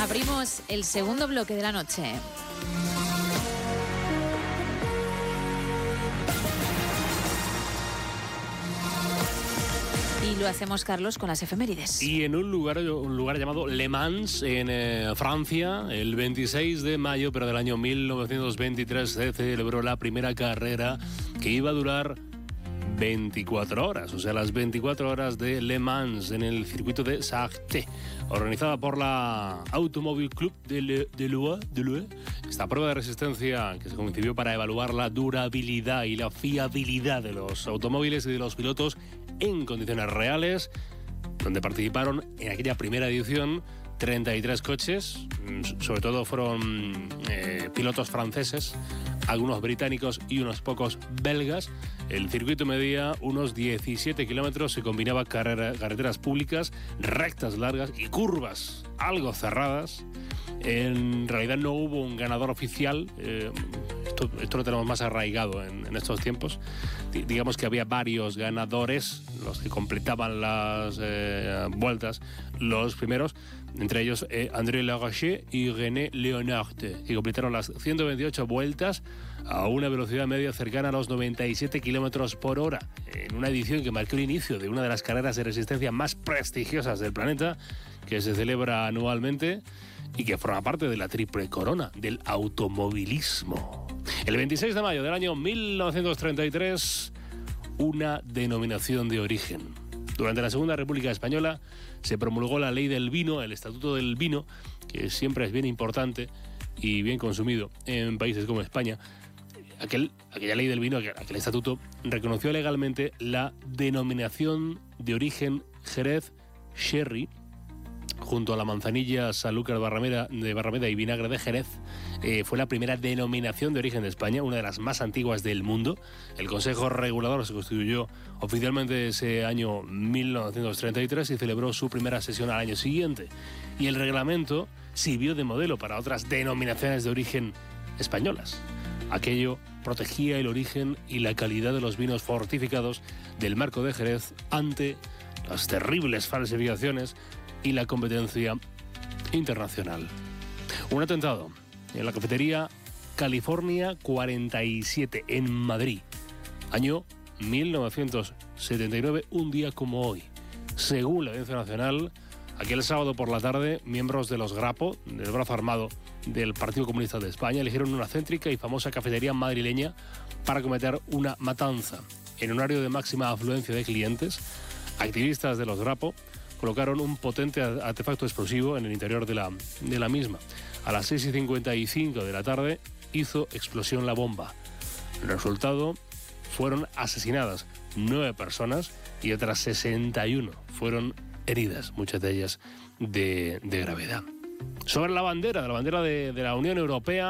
Abrimos el segundo bloque de la noche. Y lo hacemos, Carlos, con las efemérides. Y en un lugar llamado Le Mans, en Francia, el 26 de mayo, pero del año 1923, se celebró la primera carrera que iba a durar 24 horas, o sea, las 24 horas de Le Mans en el circuito de Sarthe, organizada por la Automobile Club de Lue. Esta prueba de resistencia que se concibió para evaluar la durabilidad y la fiabilidad de los automóviles y de los pilotos en condiciones reales, donde participaron en aquella primera edición 33 coches, sobre todo fueron pilotos franceses, algunos británicos y unos pocos belgas. El circuito medía unos 17 kilómetros, se combinaba carreteras públicas, rectas largas y curvas algo cerradas. En realidad no hubo un ganador oficial, esto lo tenemos más arraigado en estos tiempos. Digamos que había varios ganadores, los que completaban las vueltas, los primeros, entre ellos André Larache y René Léonard, que completaron las 128 vueltas a una velocidad media cercana a los 97 kilómetros por hora, en una edición que marcó el inicio de una de las carreras de resistencia más prestigiosas del planeta, que se celebra anualmente y que forma parte de la triple corona del automovilismo. El 26 de mayo del año 1933, una denominación de origen. Durante la Segunda República Española se promulgó la ley del vino, el Estatuto del Vino, que siempre es bien importante y bien consumido en países como España. Aquella ley del vino, aquel estatuto, reconoció legalmente la denominación de origen Jerez Sherry, junto a la manzanilla Sanlúcar de Barrameda y vinagre de Jerez. Fue la primera denominación de origen de España, una de las más antiguas del mundo. El Consejo Regulador se constituyó oficialmente ese año 1933 y celebró su primera sesión al año siguiente. Y el reglamento sirvió de modelo para otras denominaciones de origen españolas. Aquello protegía el origen y la calidad de los vinos fortificados del Marco de Jerez ante las terribles falsificaciones y la competencia internacional. Un atentado en la cafetería California 47 en Madrid, año 1979, un día como hoy. Según la Audiencia Nacional, aquel sábado por la tarde, miembros de los Grapo, del brazo armado del Partido Comunista de España, eligieron una céntrica y famosa cafetería madrileña para cometer una matanza. En un horario de máxima afluencia de clientes, activistas de los Grapo colocaron un potente artefacto explosivo en el interior de la misma. A las 6:55 de la tarde hizo explosión la bomba. El resultado, fueron asesinadas 9 personas y otras 61 fueron heridas, muchas de ellas de gravedad. Sobre la bandera de la Unión Europea,